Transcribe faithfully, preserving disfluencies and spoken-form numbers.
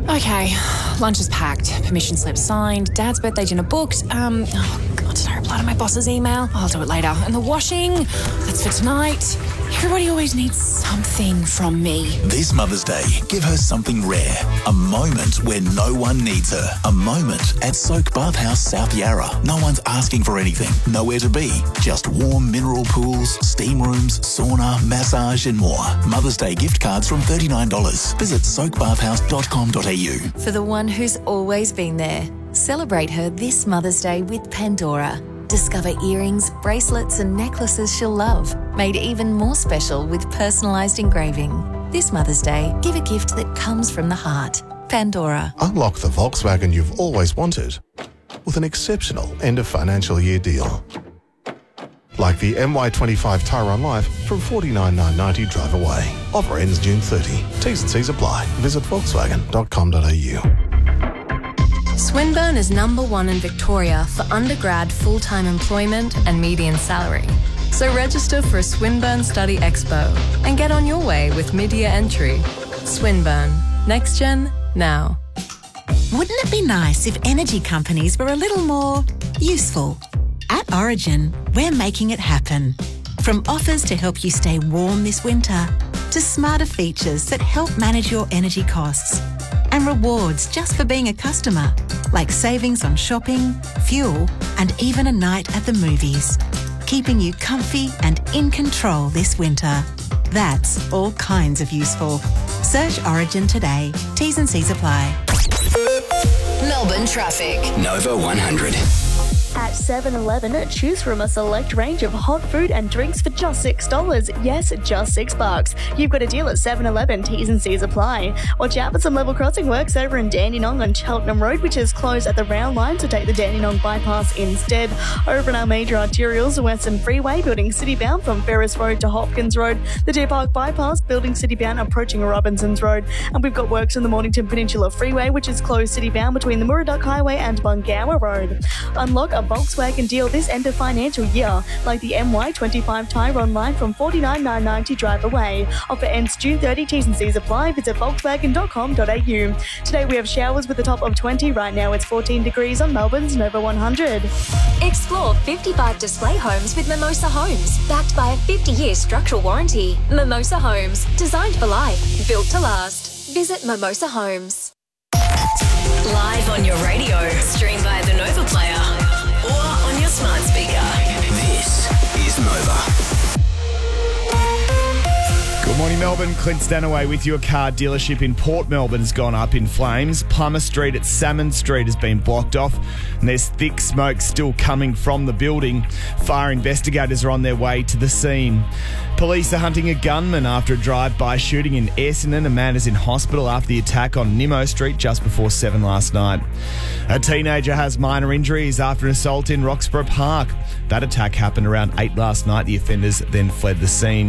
Okay, lunch is packed, permission slip signed, Dad's birthday dinner booked. Um, oh God, did I reply to my boss's email? I'll do it later. And the washing, that's for tonight. Everybody always needs something from me. This Mother's Day, give her something rare. A moment where no one needs her. A moment at Soak Bathhouse South Yarra. No one's asking for anything. Nowhere to be. Just warm mineral pools, steam rooms, sauna, massage and more. Mother's Day gift cards from thirty-nine dollars. Visit soak bathhouse dot com dot a u. For the one who's always been there. Celebrate her this Mother's Day with Pandora. Discover earrings, bracelets and necklaces she'll love, made even more special with personalised engraving. This Mother's Day, give a gift that comes from the heart. Pandora. Unlock the Volkswagen you've always wanted with an exceptional end of financial year deal. Like the M Y twenty-five Tyron Life from forty-nine thousand nine hundred ninety drive away. Offer ends June thirtieth. T's and C's apply. Visit volkswagen dot com dot a u. Swinburne is number one in Victoria for undergrad full-time employment and median salary. So register for a Swinburne Study Expo and get on your way with mid-year entry. Swinburne. Next gen, now. Wouldn't it be nice if energy companies were a little more useful? At Origin, we're making it happen. From offers to help you stay warm this winter, to smarter features that help manage your energy costs, and rewards just for being a customer, like savings on shopping, fuel, and even a night at the movies. Keeping you comfy and in control this winter. That's all kinds of useful. Search Origin today. T's and C's apply. Melbourne traffic. Nova one hundred. At seven eleven, choose from a select range of hot food and drinks for just six dollars. Yes, just six bucks. You've got a deal at seven eleven. T's and C's apply. Watch out for some level crossing works over in Dandenong on Cheltenham Road, which is closed at the round line, so take the Dandenong bypass instead. Over in our major arterials, the Western Freeway, building city-bound from Ferris Road to Hopkins Road. The Deer Park bypass, building city-bound, approaching Robinsons Road. And we've got works on the Mornington Peninsula Freeway, which is closed city-bound between the Murdoch Highway and Bungower Road. Unlock a Volkswagen deal this end of financial year, like the M Y twenty-five Tyron line from forty-nine thousand nine hundred ninety drive away. Offer ends June thirtieth. T's and C's apply. Visit volkswagen dot com dot a u. Today we have showers with a top of twenty. Right now it's fourteen degrees on Melbourne's Nova one hundred. Explore fifty-five display homes with Mimosa Homes, backed by a fifty-year structural warranty. Mimosa Homes, designed for life, built to last. Visit Mimosa Homes. Live on your radio, stream via the Nova Player, or on your smart speaker. This is Nova. Good morning, Melbourne. Clint Stanaway with you. A car dealership in Port Melbourne has gone up in flames. Plummer Street at Salmon Street has been blocked off, and there's thick smoke still coming from the building. Fire investigators are on their way to the scene. Police are hunting a gunman after a drive-by shooting in Essendon. A man is in hospital after the attack on Nimmo Street just before seven last night. A teenager has minor injuries after an assault in Roxburgh Park. That attack happened around eight last night. The offenders then fled the scene.